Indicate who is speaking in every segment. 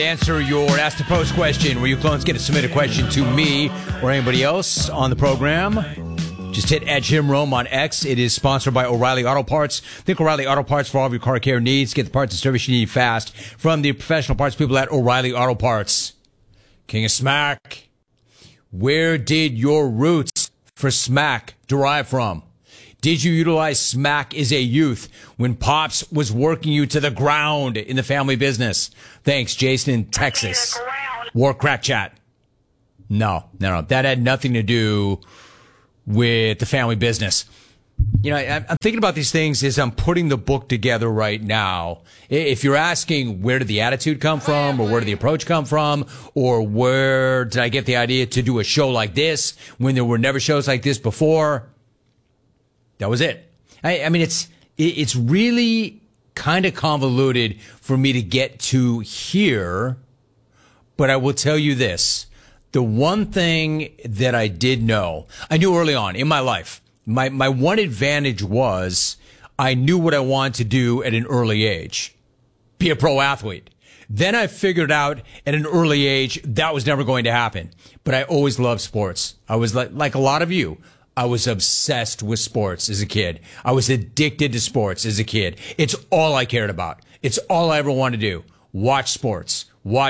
Speaker 1: Answer your Ask the Post question, where you clones get to submit a question to me or anybody else on the program. Just hit at Jim Rome on X. It is sponsored by O'Reilly Auto Parts. Think O'Reilly Auto Parts for all of your car care needs. Get the parts and service you need fast from the professional parts people at O'Reilly Auto Parts. King of Smack. Where did your roots for Smack derive from? Did you utilize Smack as a youth when Pops was working you to the ground in the family business? Thanks, Jason in Texas. War Crack Chat. No. That had nothing to do with the family business. You know, I'm thinking about these things as I'm putting the book together right now. If you're asking where did the attitude come from, or where did the approach come from, or where did I get the idea to do a show like this when there were never shows like this before, that was it. I mean, it's really kind of convoluted for me to get to here, but I will tell you this. The one thing that I did know, I knew early on in my life, my one advantage was I knew what I wanted to do at an early age. Be a pro athlete. Then I figured out at an early age that was never going to happen. But I always loved sports. I was like a lot of you. I was obsessed with sports as a kid. I was addicted to sports as a kid. It's all I cared about. It's all I ever wanted to do. Watch sports.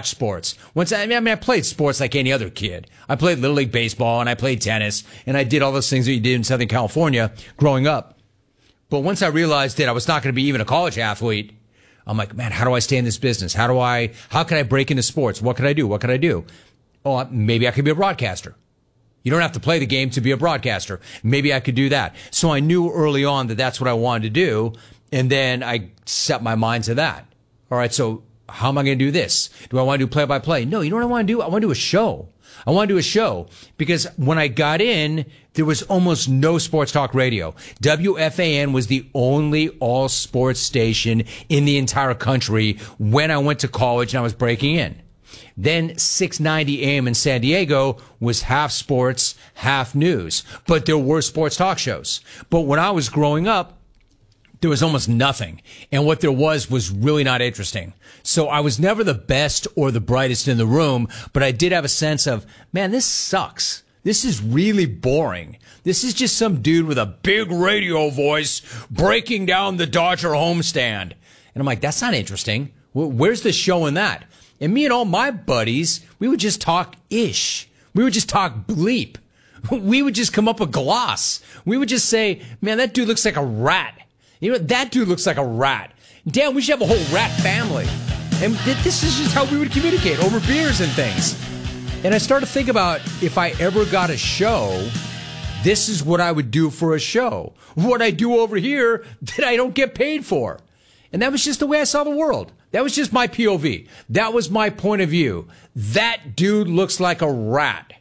Speaker 1: I played sports like any other kid. I played Little League baseball and I played tennis and I did all those things that you did in Southern California growing up. But once I realized that I was not going to be even a college athlete, I'm like, man, how do I stay in this business? How can I break into sports? What can I do? Oh, maybe I could be a broadcaster. You don't have to play the game to be a broadcaster. Maybe I could do that. So I knew early on that that's what I wanted to do. And then I set my mind to that. All right. So how am I going to do this? Do I want to do play by play? No, you know what I want to do? I want to do a show. I want to do a show because when I got in, there was almost no sports talk radio. WFAN was the only all sports station in the entire country when I went to college and I was breaking in. Then 690 AM in San Diego was half sports, half news. But there were sports talk shows. But when I was growing up, there was almost nothing. And what there was really not interesting. So I was never the best or the brightest in the room, but I did have a sense of, man, this sucks. This is really boring. This is just some dude with a big radio voice breaking down the Dodger homestand. And I'm like, that's not interesting. Where's the show in that? And me and all my buddies, we would just talk ish. We would just talk bleep. We would just come up with gloss. We would just say, man, that dude looks like a rat. You know, that dude looks like a rat. Damn, we should have a whole rat family. And this is just how we would communicate over beers and things. And I started to think about if I ever got a show, this is what I would do for a show. What I do over here that I don't get paid for. And that was just the way I saw the world. That was just my POV. That was my point of view. That dude looks like a rat.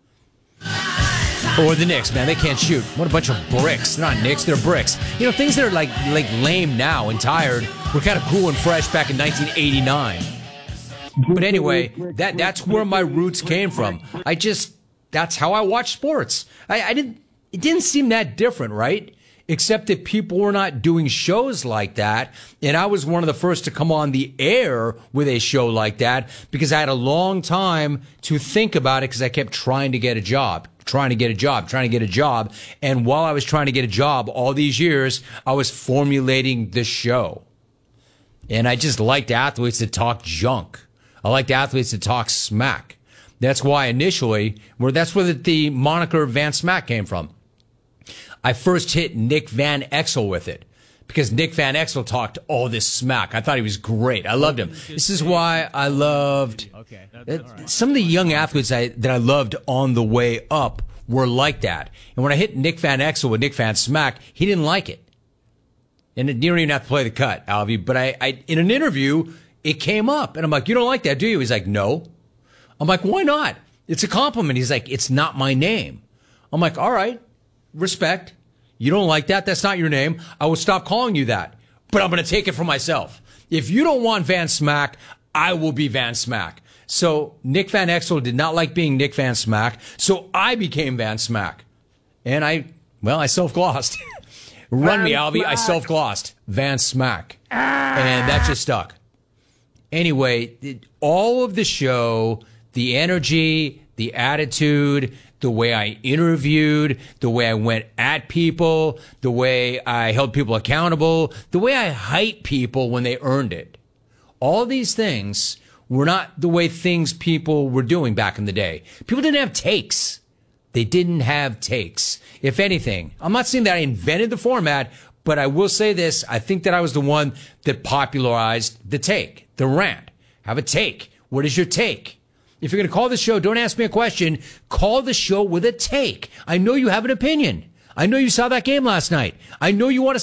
Speaker 1: Or the Knicks, man, they can't shoot. What a bunch of bricks. They're not Knicks, they're bricks. You know, things that are like lame now and tired were kind of cool and fresh back in 1989. But anyway, that's where my roots came from. That's how I watched sports. It didn't seem that different, right? Except that people were not doing shows like that. And I was one of the first to come on the air with a show like that because I had a long time to think about it because I kept trying to get a job. And while I was trying to get a job all these years, I was formulating the show. And I just liked athletes that talk junk. I liked athletes that talk smack. That's why initially, that's where the moniker Van Smack came from. I first hit Nick Van Exel with it because Nick Van Exel talked all this smack. I thought he was great. I loved him. This is why I loved some of the young athletes that I loved on the way up were like that. And when I hit Nick Van Exel with Nick Van Smack, he didn't like it. And you don't even have to play the cut, Alvy. But I in an interview, it came up. And I'm like, you don't like that, do you? He's like, no. I'm like, why not? It's a compliment. He's like, it's not my name. I'm like, all right. Respect. You don't like that? That's not your name. I will stop calling you that. But I'm going to take it for myself. If you don't want Van Smack, I will be Van Smack. So Nick Van Exel did not like being Nick Van Smack. So I became Van Smack. And I self-glossed. Run me, Alvy. I self-glossed. Van Smack. And that just stuck. Anyway, all of the show, the energy, the attitude, the way I interviewed, the way I went at people, the way I held people accountable, the way I hyped people when they earned it. All these things were not the way people were doing back in the day. People didn't have takes. They didn't have takes. If anything, I'm not saying that I invented the format, but I will say this. I think that I was the one that popularized the take, the rant. Have a take. What is your take? If you're going to call the show, don't ask me a question. Call the show with a take. I know you have an opinion. I know you saw that game last night. I know you want to